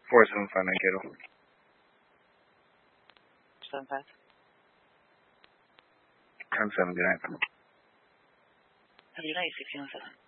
475 75. 10-7, good night. Have a good night, 1607.